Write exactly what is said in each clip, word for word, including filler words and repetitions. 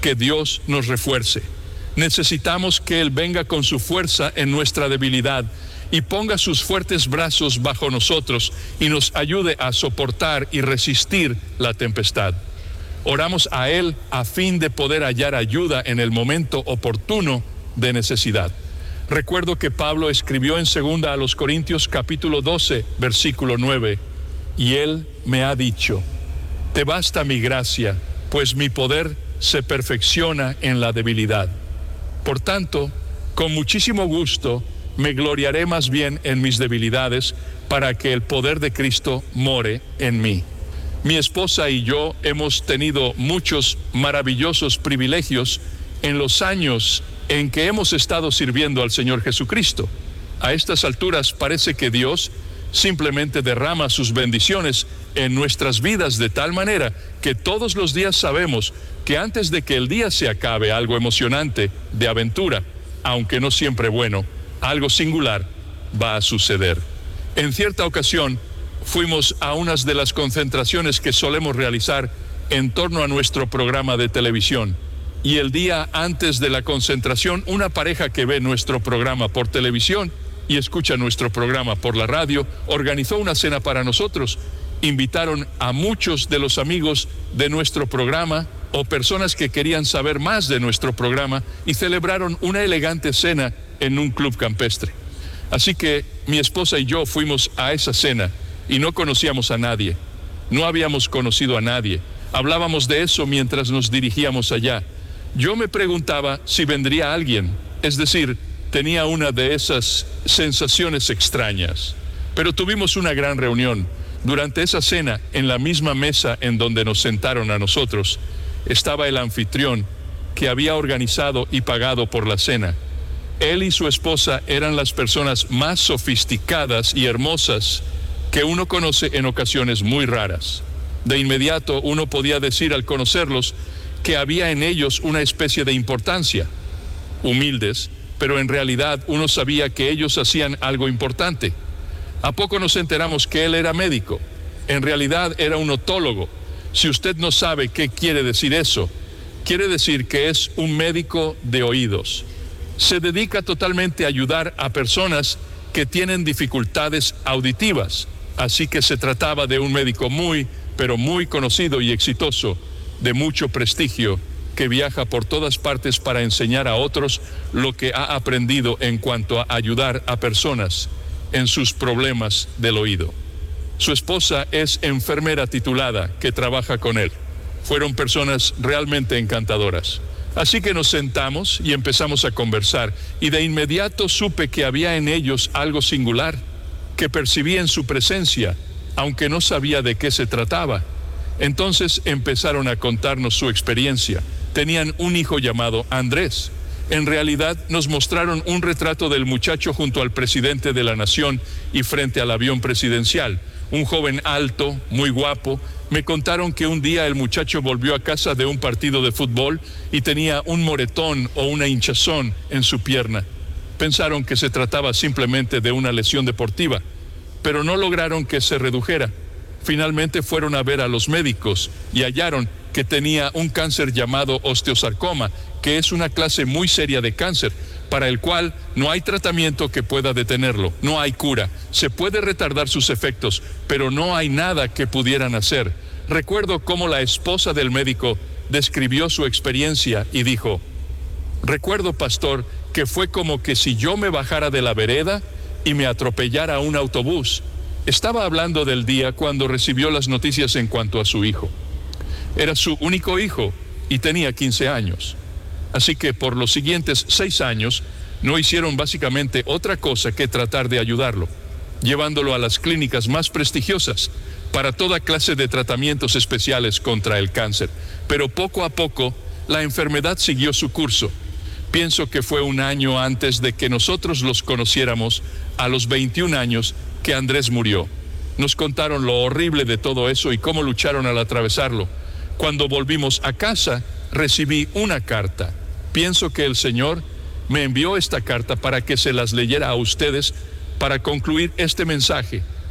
que Dios nos refuerce. Necesitamos que Él venga con su fuerza en nuestra debilidad y ponga sus fuertes brazos bajo nosotros y nos ayude a soportar y resistir la tempestad. Oramos a Él a fin de poder hallar ayuda en el momento oportuno de necesidad. Recuerdo que Pablo escribió en segunda a los Corintios capítulo doce, versículo nueve, y Él me ha dicho: te basta mi gracia, pues mi poder se perfecciona en la debilidad. Por tanto, con muchísimo gusto me gloriaré más bien en mis debilidades, para que el poder de Cristo more en mí. Mi esposa y yo hemos tenido muchos maravillosos privilegios en los años en que hemos estado sirviendo al Señor Jesucristo. A estas alturas parece que Dios simplemente derrama sus bendiciones en nuestras vidas de tal manera que todos los días sabemos que antes de que el día se acabe, algo emocionante, de aventura, aunque no siempre bueno, algo singular va a suceder. En cierta ocasión fuimos a unas de las concentraciones que solemos realizar en torno a nuestro programa de televisión, y el día antes de la concentración, una pareja que ve nuestro programa por televisión y escucha nuestro programa por la radio organizó una cena para nosotros. Invitaron a muchos de los amigos de nuestro programa o personas que querían saber más de nuestro programa y celebraron una elegante cena en un club campestre. Así que mi esposa y yo fuimos a esa cena y no conocíamos a nadie, no habíamos conocido a nadie. Hablábamos de eso mientras nos dirigíamos allá. Yo me preguntaba si vendría alguien, es decir, tenía una de esas sensaciones extrañas. Pero tuvimos una gran reunión. Durante esa cena, en la misma mesa en donde nos sentaron a nosotros, estaba el anfitrión que había organizado y pagado por la cena. Él y su esposa eran las personas más sofisticadas y hermosas que uno conoce en ocasiones muy raras. De inmediato uno podía decir al conocerlos que había en ellos una especie de importancia, humildes, pero en realidad uno sabía que ellos hacían algo importante. ¿A poco nos enteramos que él era médico? En realidad era un otólogo. Si usted no sabe qué quiere decir eso, quiere decir que es un médico de oídos. Se dedica totalmente a ayudar a personas que tienen dificultades auditivas, así que se trataba de un médico muy, pero muy conocido y exitoso, de mucho prestigio, que viaja por todas partes para enseñar a otros lo que ha aprendido en cuanto a ayudar a personas en sus problemas del oído. Su esposa es enfermera titulada que trabaja con él. Fueron personas realmente encantadoras. Así que nos sentamos y empezamos a conversar, y de inmediato supe que había en ellos algo singular, que percibí en su presencia, aunque no sabía de qué se trataba. Entonces empezaron a contarnos su experiencia. Tenían un hijo llamado Andrés. En realidad nos mostraron un retrato del muchacho junto al presidente de la nación y frente al avión presidencial. Un joven alto, muy guapo. Me contaron que un día el muchacho volvió a casa de un partido de fútbol y tenía un moretón o una hinchazón en su pierna. Pensaron que se trataba simplemente de una lesión deportiva, pero no lograron que se redujera. Finalmente fueron a ver a los médicos y hallaron que tenía un cáncer llamado osteosarcoma, que es una clase muy seria de cáncer, para el cual no hay tratamiento que pueda detenerlo, no hay cura. Se puede retardar sus efectos, pero no hay nada que pudieran hacer. Recuerdo cómo la esposa del médico describió su experiencia y dijo: recuerdo, pastor, que fue como que si yo me bajara de la vereda y me atropellara un autobús. Estaba hablando del día cuando recibió las noticias en cuanto a su hijo. Era su único hijo y tenía quince años. Así que por los siguientes seis años no hicieron básicamente otra cosa que tratar de ayudarlo, llevándolo a las clínicas más prestigiosas para toda clase de tratamientos especiales contra el cáncer. Pero poco a poco la enfermedad siguió su curso. Pienso que fue un año antes de que nosotros los conociéramos, a los veintiún años, que Andrés murió. Nos contaron lo horrible de todo eso y cómo lucharon al atravesarlo. Cuando volvimos a casa, recibí una carta. Pienso que el Señor me envió esta carta para que se las leyera a ustedes, para concluir este mensaje.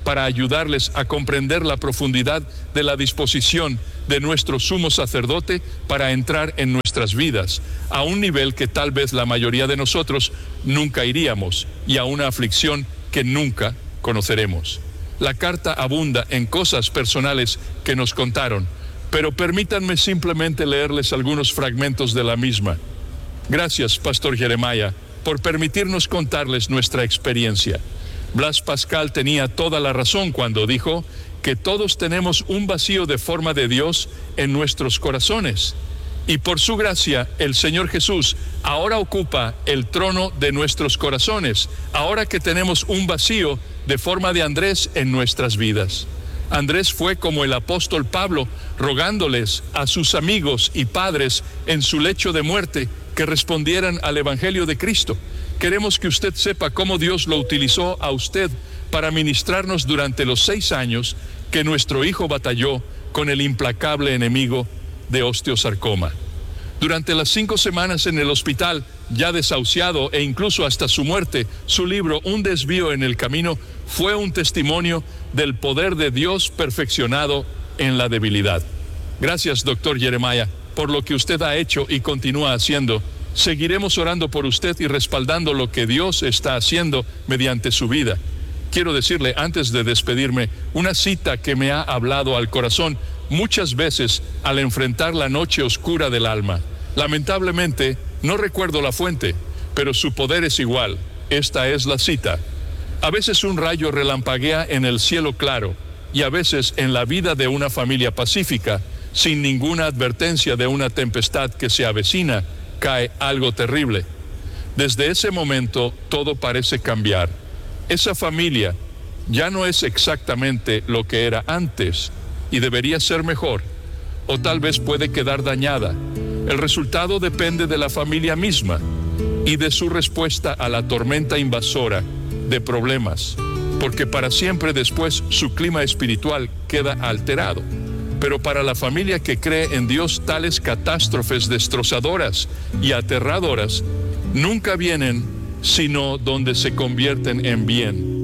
para ayudarles a comprender la profundidad de la disposición de nuestro sumo sacerdote para entrar en nuestras vidas, a un nivel que tal vez la mayoría de nosotros nunca iríamos y a una aflicción que nunca conoceremos. La carta abunda en cosas personales que nos contaron, pero permítanme simplemente leerles algunos fragmentos de la misma. Gracias, Pastor Jeremiah, por permitirnos contarles nuestra experiencia. Blas Pascal tenía toda la razón cuando dijo que todos tenemos un vacío de forma de Dios en nuestros corazones. Y por su gracia, el Señor Jesús ahora ocupa el trono de nuestros corazones, ahora que tenemos un vacío de forma de Andrés en nuestras vidas. Andrés fue como el apóstol Pablo, rogándoles a sus amigos y padres en su lecho de muerte que respondieran al Evangelio de Cristo. Queremos que usted sepa cómo Dios lo utilizó a usted para ministrarnos durante los seis años que nuestro hijo batalló con el implacable enemigo de osteosarcoma. Durante las cinco semanas en el hospital, ya desahuciado e incluso hasta su muerte, su libro Un desvío en el camino fue un testimonio del poder de Dios perfeccionado en la debilidad. Gracias, doctor Jeremiah, por lo que usted ha hecho y continúa haciendo. Seguiremos orando por usted y respaldando lo que Dios está haciendo mediante su vida. Quiero decirle, antes de despedirme, una cita que me ha hablado al corazón muchas veces al enfrentar la noche oscura del alma. Lamentablemente, no recuerdo la fuente, pero su poder es igual. Esta es la cita. A veces un rayo relampaguea en el cielo claro y a veces en la vida de una familia pacífica, sin ninguna advertencia de una tempestad que se avecina, cae algo terrible. Desde ese momento todo parece cambiar. Esa familia ya no es exactamente lo que era antes y debería ser mejor, o tal vez puede quedar dañada. El resultado depende de la familia misma y de su respuesta a la tormenta invasora de problemas, porque para siempre después su clima espiritual queda alterado. Pero para la familia que cree en Dios, tales catástrofes destrozadoras y aterradoras nunca vienen, sino donde se convierten en bien.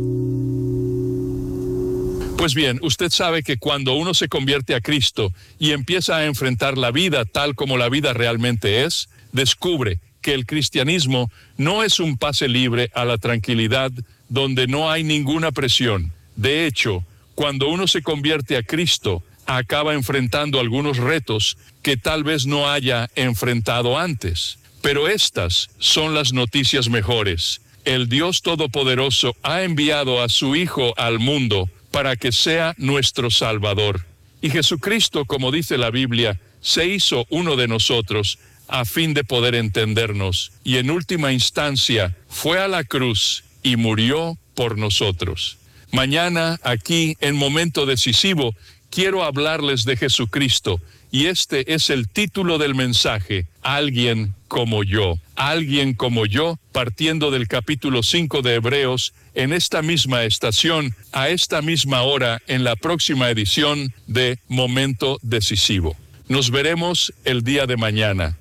Pues bien, usted sabe que cuando uno se convierte a Cristo y empieza a enfrentar la vida tal como la vida realmente es, descubre que el cristianismo no es un pase libre a la tranquilidad donde no hay ninguna presión. De hecho, cuando uno se convierte a Cristo, acaba enfrentando algunos retos que tal vez no haya enfrentado antes. Pero estas son las noticias mejores. El Dios Todopoderoso ha enviado a su Hijo al mundo para que sea nuestro Salvador. Y Jesucristo, como dice la Biblia, se hizo uno de nosotros a fin de poder entendernos. Y en última instancia, fue a la cruz y murió por nosotros. Mañana, aquí, en Momento Decisivo, quiero hablarles de Jesucristo, y este es el título del mensaje: Alguien como yo. Alguien como yo, partiendo del capítulo cinco de Hebreos, en esta misma estación, a esta misma hora, en la próxima edición de Momento Decisivo. Nos veremos el día de mañana.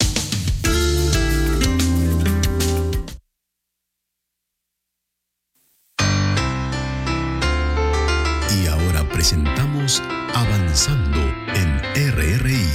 Y ahora presentamos Avanzando en R R I.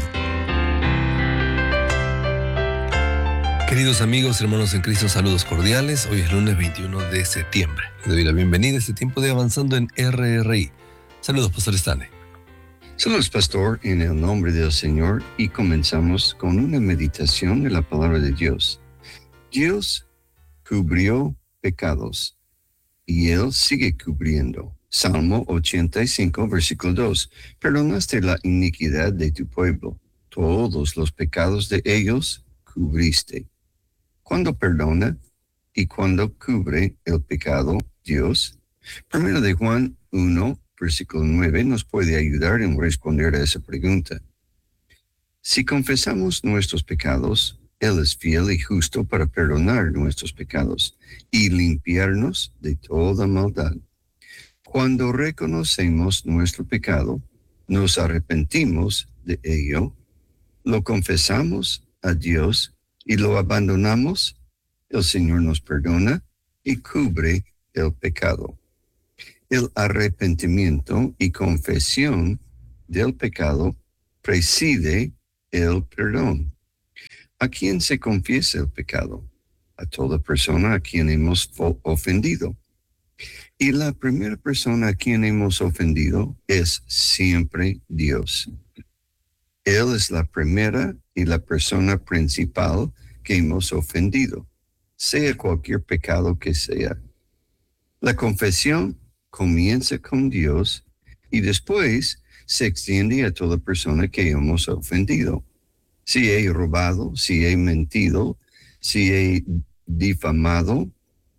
Queridos amigos, hermanos en Cristo, saludos cordiales. Hoy es lunes veintiuno de septiembre. Le doy la bienvenida a este tiempo de Avanzando en R R I. Saludos, Pastor Stanley. Saludos, Pastor, en el nombre del Señor, y comenzamos con una meditación de la palabra de Dios. Dios cubrió pecados y Él sigue cubriendo. Salmo ochenta y cinco, versículo dos. Perdonaste la iniquidad de tu pueblo. Todos los pecados de ellos cubriste. ¿Cuándo perdona y cuándo cubre el pecado Dios? Primero de Juan uno, versículo nueve, nos puede ayudar en responder a esa pregunta. Si confesamos nuestros pecados, Él es fiel y justo para perdonar nuestros pecados y limpiarnos de toda maldad. Cuando reconocemos nuestro pecado, nos arrepentimos de ello, lo confesamos a Dios y lo abandonamos, el Señor nos perdona y cubre el pecado. El arrepentimiento y confesión del pecado preside el perdón. ¿A quién se confiesa el pecado? A toda persona a quien hemos ofendido. Y la primera persona a quien hemos ofendido es siempre Dios. Él es la primera y la persona principal que hemos ofendido, sea cualquier pecado que sea. La confesión comienza con Dios y después se extiende a toda persona que hemos ofendido. Si he robado, si he mentido, si he difamado,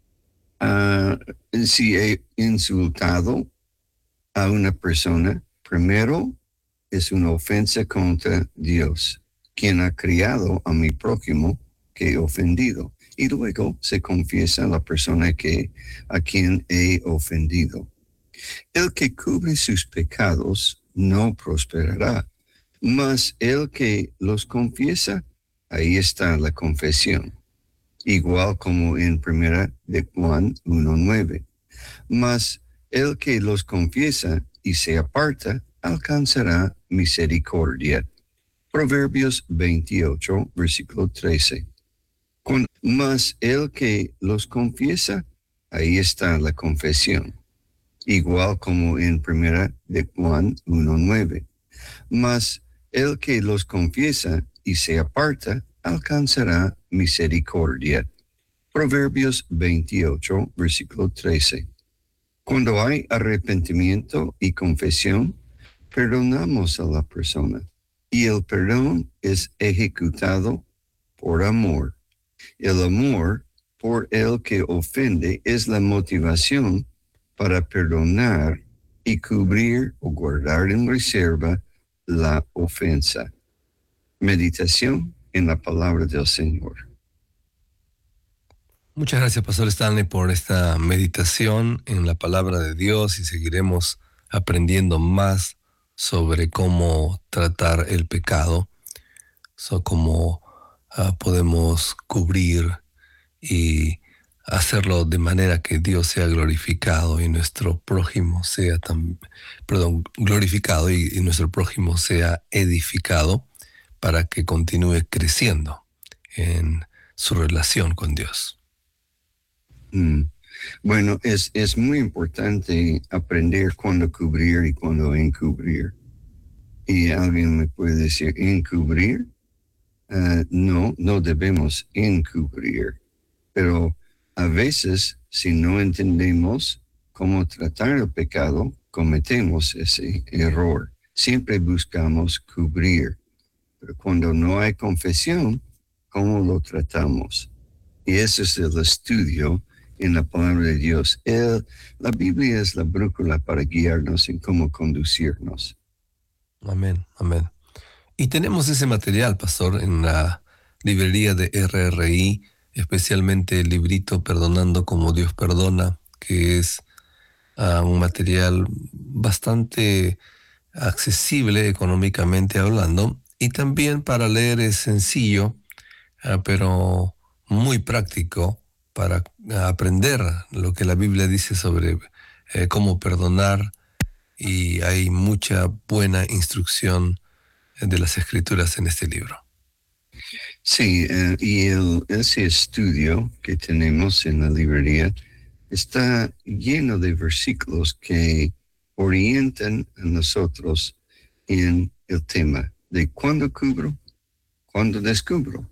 uh, si he insultado a una persona, primero es una ofensa contra Dios, quien ha criado a mi prójimo que he ofendido. Y luego se confiesa a la persona que, a quien he ofendido. El que cubre sus pecados no prosperará, mas el que los confiesa, ahí está la confesión. Igual como en primera de Juan uno nueve. Mas el que los confiesa y se aparta, alcanzará misericordia. Proverbios veintiocho, versículo trece. Con, mas el que los confiesa, ahí está la confesión. Igual como en primera de Juan uno nueve. Mas el que los confiesa y se aparta, alcanzará misericordia. Proverbios veintiocho, versículo trece. Cuando hay arrepentimiento y confesión, perdonamos a la persona. Y el perdón es ejecutado por amor. El amor por el que ofende es la motivación para perdonar y cubrir o guardar en reserva la ofensa. Meditación en la palabra del Señor. Muchas gracias, Pastor Stanley, por esta meditación en la palabra de Dios, y seguiremos aprendiendo más sobre cómo tratar el pecado, so, cómo uh, podemos cubrir y hacerlo de manera que Dios sea glorificado y nuestro prójimo sea tam, perdón, glorificado y, y nuestro prójimo sea edificado, para que continúe creciendo en su relación con Dios. Mm. Bueno, es, es muy importante aprender cuándo cubrir y cuándo encubrir. Y alguien me puede decir, ¿encubrir? Uh, no, no debemos encubrir. Pero a veces, si no entendemos cómo tratar el pecado, cometemos ese error. Siempre buscamos cubrir. Pero cuando no hay confesión, ¿cómo lo tratamos? Y ese es el estudio en la palabra de Dios. El, la Biblia es la brújula para guiarnos en cómo conducirnos. Amén, amén. Y tenemos ese material, Pastor, en la librería de R R I, especialmente el librito Perdonando como Dios Perdona, que es uh, un material bastante accesible económicamente hablando, y también para leer es sencillo, uh, pero muy práctico para uh, aprender lo que la Biblia dice sobre uh, cómo perdonar, y hay mucha buena instrucción de las Escrituras en este libro. Sí, uh, y el, ese estudio que tenemos en la librería está lleno de versículos que orientan a nosotros en el tema de cuándo cubro, cuándo descubro,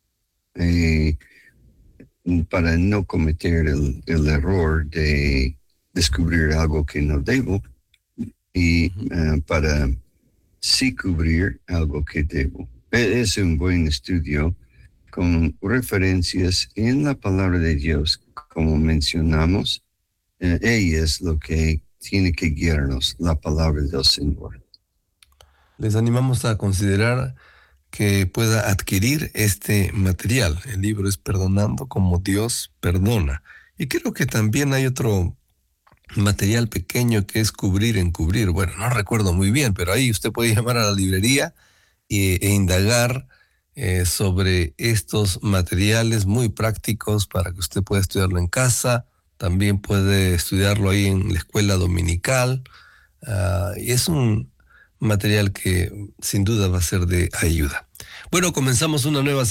eh, para no cometer el, el error de descubrir algo que no debo, y uh, para sí cubrir algo que debo. Es un buen estudio con referencias en la palabra de Dios, como mencionamos. Eh, ella es lo que tiene que guiarnos, la palabra del Señor. Les animamos a considerar que pueda adquirir este material. El libro es Perdonando como Dios Perdona. Y creo que también hay otro material pequeño que es Cubrir en Cubrir. Bueno, no recuerdo muy bien, pero ahí usted puede llamar a la librería e, e indagar eh, sobre estos materiales muy prácticos para que usted pueda estudiarlo en casa, también puede estudiarlo ahí en la escuela dominical. Uh, y es un material que sin duda va a ser de ayuda. Bueno, comenzamos una nueva